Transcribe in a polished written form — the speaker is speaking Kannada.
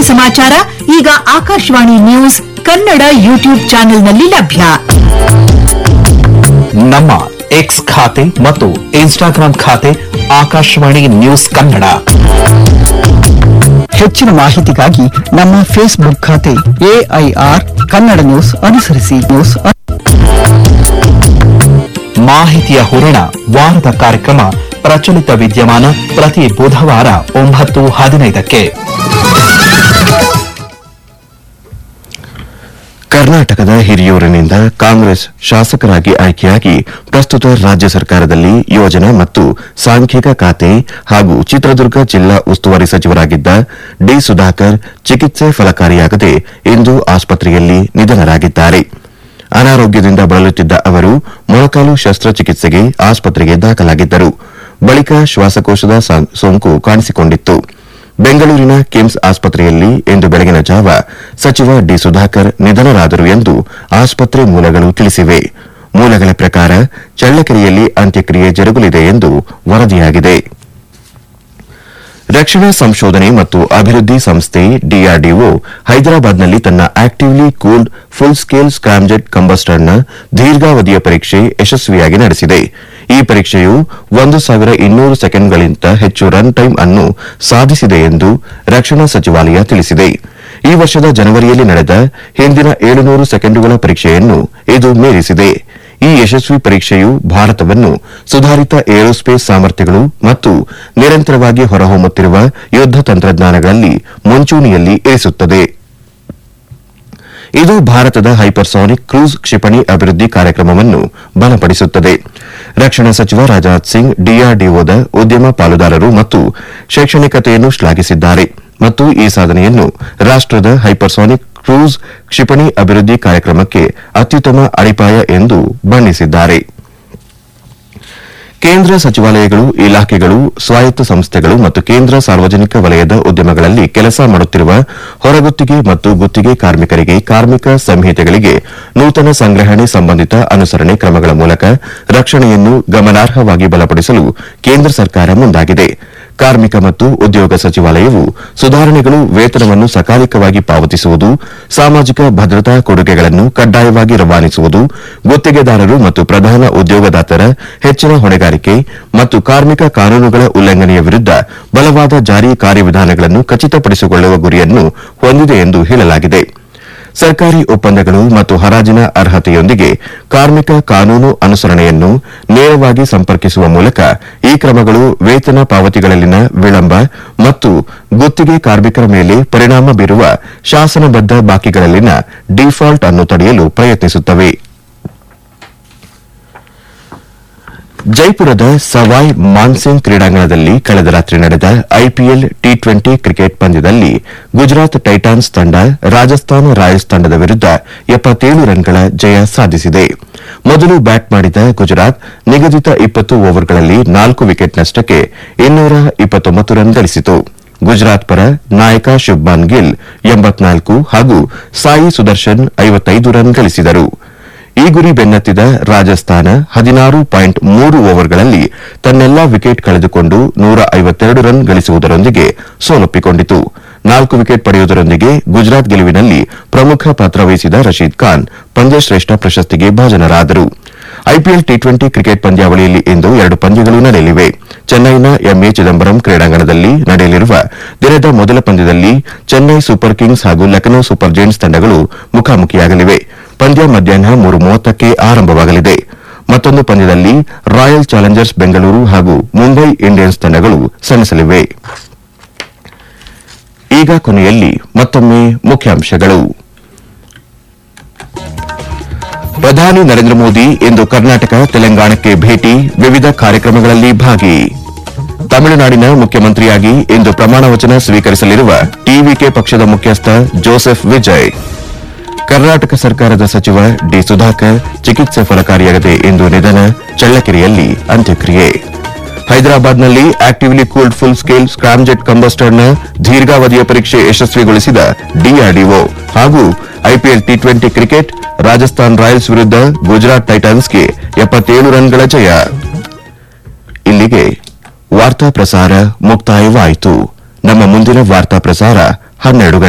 ಸಮಾಚಾರ ಈಗ ಆಕಾಶವಾಣಿ ನ್ಯೂಸ್ ಕನ್ನಡ ಯೂಟ್ಯೂಬ್ ಚಾನೆಲ್ನಲ್ಲಿ ಲಭ್ಯ. ನಮ್ಮ ಎಕ್ಸ್ ಖಾತೆ ಮತ್ತು ಇನ್ಸ್ಟಾಗ್ರಾಂ ಖಾತೆ ಆಕಾಶವಾಣಿ ನ್ಯೂಸ್ ಕನ್ನಡ. ಹೆಚ್ಚಿನ ಮಾಹಿತಿಗಾಗಿ ನಮ್ಮ ಫೇಸ್ಬುಕ್ ಖಾತೆ ಎಐಆರ್ ಕನ್ನಡ ನ್ಯೂಸ್ ಅನುಸರಿಸಿ. ಮಾಹಿತಿಯ ಹೂರಣ ವಾರದ ಕಾರ್ಯಕ್ರಮ ಪ್ರಚಲಿತ ವಿದ್ಯಮಾನ ಪ್ರತಿ ಬುಧವಾರ 9:15ಕ್ಕೆ. ಕರ್ನಾಟಕದ ಹಿರಿಯೂರಿನಿಂದ ಕಾಂಗ್ರೆಸ್ ಶಾಸಕರಾಗಿ ಆಯ್ಕೆಯಾಗಿ ಪ್ರಸ್ತುತ ರಾಜ್ಯ ಸರ್ಕಾರದಲ್ಲಿ ಯೋಜನಾ ಮತ್ತು ಸಾಂಖ್ಯಿಕ ಖಾತೆ ಹಾಗೂ ಚಿತ್ರದುರ್ಗ ಜಿಲ್ಲಾ ಉಸ್ತುವಾರಿ ಸಚಿವರಾಗಿದ್ದ ಡಿ ಸುಧಾಕರ್ ಚಿಕಿತ್ಸೆ ಫಲಕಾರಿಯಾಗದೆ ಇಂದು ಆಸ್ಪತ್ರೆಯಲ್ಲಿ ನಿಧನರಾಗಿದ್ದಾರೆ. ಅನಾರೋಗ್ಯದಿಂದ ಬಳಲುತ್ತಿದ್ದ ಅವರು ಮೊಣಕಾಲು ಶಸ್ತ್ರಚಿಕಿತ್ಸೆಗೆ ಆಸ್ಪತ್ರೆಗೆ ದಾಖಲಾಗಿದ್ದರು. ಬಳಿಕ ಶ್ವಾಸಕೋಶದ ಸೋಂಕು ಕಾಣಿಸಿಕೊಂಡಿತ್ತು. ಬೆಂಗಳೂರಿನ ಕಿಮ್ಸ್ ಆಸ್ಪತ್ರೆಯಲ್ಲಿ ಇಂದು ಬೆಳಗಿನ ಜಾವ ಸಚಿವ ಡಿ ಸುಧಾಕರ್ ನಿಧನರಾದರು ಎಂದು ಆಸ್ಪತ್ರೆ ಮೂಲಗಳು ತಿಳಿಸಿವೆ. ಮೂಲಗಳ ಪ್ರಕಾರ ಚಳ್ಳಕೆರೆಯಲ್ಲಿ ಅಂತ್ಯಕ್ರಿಯೆ ಜರುಗಲಿದೆ ಎಂದು ವರದಿಯಾಗಿದೆ. ರಕ್ಷಣಾ ಸಂಶೋಧನೆ ಮತ್ತು ಅಭಿವೃದ್ಧಿ ಸಂಸ್ಥೆ ಡಿಆರ್ಡಿಒ ಹೈದರಾಬಾದ್ನಲ್ಲಿ ತನ್ನ actively cooled full scale scramjet ಕಂಬಸ್ಟರ್ನ ದೀರ್ಘಾವಧಿಯ ಪರೀಕ್ಷೆ ಯಶಸ್ವಿಯಾಗಿ ನಡೆಸಿದೆ. ಈ ಪರೀಕ್ಷೆಯು 1200 ಸೆಕೆಂಡ್ಗಳಿಗಿಂತ ಹೆಚ್ಚು ರನ್ ಟೈಮ್ ಅನ್ನು ಸಾಧಿಸಿದೆ ಎಂದು ರಕ್ಷಣಾ ಸಚಿವಾಲಯ ತಿಳಿಸಿದೆ. ಈ ವರ್ಷದ ಜನವರಿಯಲ್ಲಿ ನಡೆದ ಹಿಂದಿನ 700 ಸೆಕೆಂಡುಗಳ ಪರೀಕ್ಷೆಯನ್ನು ಇದು ಮೀರಿಸಿದೆ. ಈ ಯಶಸ್ವಿ ಪರೀಕ್ಷೆಯು ಭಾರತವನ್ನು ಸುಧಾರಿತ ಏರೋಸ್ಪೇಸ್ ಸಾಮರ್ಥ್ಯಗಳು ಮತ್ತು ನಿರಂತರವಾಗಿ ಹೊರಹೊಮ್ಮುತ್ತಿರುವ ಯುದ್ದ ತಂತ್ರಜ್ಞಾನಗಳಲ್ಲಿ ಮುಂಚೂಣಿಯಲ್ಲಿ ಇರಿಸುತ್ತದೆ. ಇದು ಭಾರತದ ಹೈಪರ್ಸಾನಿಕ್ ಕ್ರೂಸ್ ಕ್ಷಿಪಣಿ ಅಭಿವೃದ್ಧಿ ಕಾರ್ಯಕ್ರಮವನ್ನು ಬಲಪಡಿಸುತ್ತದೆ. ರಕ್ಷಣಾ ಸಚಿವ ರಾಜನಾಥ್ ಸಿಂಗ್ ಡಿಆರ್ಡಿಒದ ಉದ್ಯಮ ಪಾಲುದಾರರು ಮತ್ತು ಶೈಕ್ಷಣಿಕತೆಯನ್ನು ಶ್ಲಾಘಿಸಿದ್ದಾರೆ ಮತ್ತು ಈ ಸಾಧನೆಯನ್ನು ರಾಷ್ಟದ ಹೈಪರ್ಸಾನಿಕ್ ಕ್ರೂಸ್ ಕ್ಷಿಪಣಿ ಅಭಿವೃದ್ಧಿ ಕಾರ್ಯಕ್ರಮಕ್ಕೆ ಅತ್ಯುತ್ತಮ ಅಡಿಪಾಯ ಎಂದು ಬಣ್ಣಿಸಿದ್ದಾರೆ. ಕೇಂದ್ರ ಸಚಿವಾಲಯಗಳು, ಇಲಾಖೆಗಳು, ಸ್ವಾಯತ್ತ ಸಂಸ್ಥೆಗಳು ಮತ್ತು ಕೇಂದ್ರ ಸಾರ್ವಜನಿಕ ವಲಯದ ಉದ್ಯಮಗಳಲ್ಲಿ ಕೆಲಸ ಮಾಡುತ್ತಿರುವ ಹೊರಗುತ್ತಿಗೆ ಮತ್ತು ಗುತ್ತಿಗೆ ಕಾರ್ಮಿಕರಿಗೆ ಕಾರ್ಮಿಕ ಸಂಹಿತೆಗಳಿಗೆ ನೂತನ ಸಂಗ್ರಹಣೆ ಸಂಬಂಧಿತ ಅನುಸರಣೆ ಕ್ರಮಗಳ ಮೂಲಕ ರಕ್ಷಣೆಯನ್ನು ಗಮನಾರ್ಹವಾಗಿ ಬಲಪಡಿಸಲು ಕೇಂದ್ರ ಸರ್ಕಾರ ಮುಂದಾಗಿದೆ. ಕಾರ್ಮಿಕ ಮತ್ತು ಉದ್ಯೋಗ ಸಚಿವಾಲಯವು ಸುಧಾರಣೆಗಳು ವೇತನವನ್ನು ಸಕಾಲಿಕವಾಗಿ ಪಾವತಿಸುವುದು, ಸಾಮಾಜಿಕ ಭದ್ರತಾ ಕೊಡುಗೆಗಳನ್ನು ಕಡ್ಡಾಯವಾಗಿ ರವಾನಿಸುವುದು, ಗುತ್ತಿಗೆದಾರರು ಮತ್ತು ಪ್ರಧಾನ ಉದ್ಯೋಗದಾತರ ಹೆಚ್ಚಿನ ಹೊಣೆಗಾರಿಕೆ ಮತ್ತು ಕಾರ್ಮಿಕ ಕಾನೂನುಗಳ ಉಲ್ಲಂಘನೆಯ ವಿರುದ್ದ ಬಲವಾದ ಜಾರಿ ಕಾರ್ಯವಿಧಾನಗಳನ್ನು ಖಚಿತಪಡಿಸಿಕೊಳ್ಳುವ ಗುರಿಯನ್ನು ಹೊಂದಿದೆ ಎಂದು ಹೇಳಲಾಗಿದೆ. ಸರ್ಕಾರಿ ಒಪ್ಪಂದಗಳು ಮತ್ತು ಹರಾಜಿನ ಅರ್ಹತೆಯೊಂದಿಗೆ ಕಾರ್ಮಿಕ ಕಾನೂನು ಅನುಸರಣೆಯನ್ನು ನೇರವಾಗಿ ಸಂಪರ್ಕಿಸುವ ಮೂಲಕ ಈ ಕ್ರಮಗಳು ವೇತನ ಪಾವತಿಗಳಲ್ಲಿನ ವಿಳಂಬ ಮತ್ತು ಗುತ್ತಿಗೆ ಕಾರ್ಮಿಕರ ಮೇಲೆ ಪರಿಣಾಮ ಬೀರುವ ಶಾಸನಬದ್ದ ಬಾಕಿಗಳಲ್ಲಿನ ಡಿಫಾಲ್ಟ್ ಅನ್ನು ತಡೆಯಲು ಪ್ರಯತ್ನಿಸುತ್ತವೆ. ಜೈಪುರದ ಸವಾಯ್ ಮಾನ್ಸಿಂಗ್ ಕ್ರೀಡಾಂಗಣದಲ್ಲಿ ಕಳೆದ ರಾತ್ರಿ ನಡೆದ ಐಪಿಎಲ್ ಟಿ20 ಕ್ರಿಕೆಟ್ ಪಂದ್ಯದಲ್ಲಿ ಗುಜರಾತ್ ಟೈಟಾನ್ಸ್ ತಂಡ ರಾಜಸ್ಥಾನ ರಾಯಲ್ಸ್ ತಂಡದ ವಿರುದ್ದ 77 ರನ್ಗಳ ಜಯ ಸಾಧಿಸಿದೆ. ಮೊದಲು ಬ್ಯಾಟ್ ಮಾಡಿದ ಗುಜರಾತ್ ನಿಗದಿತ 20 ಓವರ್ಗಳಲ್ಲಿ 4 ವಿಕೆಟ್ ನಷ್ಟಕ್ಕೆ 229 ರನ್ ಗಳಿಸಿತು. ಗುಜರಾತ್ ಪರ ನಾಯಕ ಶುಭ್ಮಾನ್ ಗಿಲ್ 84 ಹಾಗೂ ಸಾಯಿ ಸುದರ್ಶನ್ 55 ರನ್ ಗಳಿಸಿದರು. ಈ ಗುರಿ ಬೆನ್ನತ್ತಿದ ರಾಜಸ್ಥಾನ 16.3 ಓವರ್ಗಳಲ್ಲಿ ತನ್ನೆಲ್ಲಾ ವಿಕೆಟ್ ಕಳೆದುಕೊಂಡು 152 ರನ್ ಗಳಿಸುವುದರೊಂದಿಗೆ ಸೋಲೊಪ್ಪಿಕೊಂಡಿತು. 4 ವಿಕೆಟ್ ಪಡೆಯುವುದರೊಂದಿಗೆ ಗುಜರಾತ್ ಗೆಲುವಿನಲ್ಲಿ ಪ್ರಮುಖ ಪಾತ್ರ ವಹಿಸಿದ ರಶೀದ್ ಖಾನ್ ಪಂದ್ಯಶ್ರೇಷ್ಠ ಪ್ರಶಸ್ತಿಗೆ ಭಾಜನರಾದರು. ಐಪಿಎಲ್ ಟಿ20 ಕ್ರಿಕೆಟ್ ಪಂದ್ಯಾವಳಿಯಲ್ಲಿ ಇಂದು 2 ಪಂದ್ಯಗಳು ನಡೆಯಲಿವೆ. ಚೆನ್ನೈನ ಎಂಎ ಚಿದಂಬರಂ ಕ್ರೀಡಾಂಗಣದಲ್ಲಿ ನಡೆಯಲಿರುವ ದಿನದ ಮೊದಲ ಪಂದ್ಯದಲ್ಲಿ ಚೆನ್ನೈ ಸೂಪರ್ ಕಿಂಗ್ಸ್ ಹಾಗೂ ಲಖನೌ ಸೂಪರ್ ಜೈಂಟ್ಸ್ ತಂಡಗಳು ಮುಖಾಮುಖಿಯಾಗಲಿವೆ. ಪಂದ್ಯ ಮಧ್ಯಾಹ್ನ 3:30ಕ್ಕೆ ಆರಂಭವಾಗಲಿದೆ. ಮತ್ತೊಂದು ಪಂದ್ಯದಲ್ಲಿ ರಾಯಲ್ ಚಾಲೆಂಜರ್ಸ್ ಬೆಂಗಳೂರು ಹಾಗೂ ಮುಂಬೈ ಇಂಡಿಯನ್ಸ್ ತಂಡಗಳು ಸೆಣಸಲಿವೆ. ಈಗ ಕೊನೆಯಲ್ಲಿ ಮತ್ತೊಮ್ಮೆ ಮುಖ್ಯಾಂಶಗಳು. ಪ್ರಧಾನಿ ನರೇಂದ್ರ ಮೋದಿ ಇಂದು ಕರ್ನಾಟಕ, ತೆಲಂಗಾಣಕ್ಕೆ ಭೇಟಿ, ವಿವಿಧ ಕಾರ್ಯಕ್ರಮಗಳಲ್ಲಿ ಭಾಗಿ. ತಮಿಳುನಾಡಿನ ಮುಖ್ಯಮಂತ್ರಿಯಾಗಿ ಇಂದು ಪ್ರಮಾಣ ವಚನ ಸ್ವೀಕರಿಸಲಿರುವ ಟಿವಿಕೆ ಪಕ್ಷದ ಮುಖ್ಯಸ್ಥ ಜೋಸೆಫ್ ವಿಜಯ್. ಕರ್ನಾಟಕ ಸರ್ಕಾರದ ಸಚಿವ ಡಿ ಸುಧಾಕರ್ ಚಿಕಿತ್ಸೆ ಫಲಕಾರಿಯಾಗದೆ ಇಂದು ನಿಧನ, ಚಳ್ಳಕೆರೆಯಲ್ಲಿ ಅಂತ್ಯಕ್ರಿಯೆ. ಹೈದರಾಬಾದ್ನಲ್ಲಿ actively cooled full scale scramjet ಕಂಬಸ್ಟರ್ನ ದೀರ್ಘಾವಧಿಯ ಪರೀಕ್ಷೆ ಯಶಸ್ವಿಗೊಳಿಸಿದ ಡಿಆರ್ಡಿಒ ಹಾಗೂ IPL T20 cricket Rajasthan Royals ವಿರುದ್ದ ಗುಜರಾತ್ ಟೈಟಾನ್ಸ್ಗೆ 77 ರನ್ಗಳ ಜಯ. ಇಲ್ಲಿಗೆ ವಾರ್ತಾ ಪ್ರಸಾರ ಮುಕ್ತಾಯವಾಯಿತು. ನಮ್ಮ ಮುಂದಿನ ವಾರ್ತಾ ಪ್ರಸಾರ 12 ಗಂಟೆ.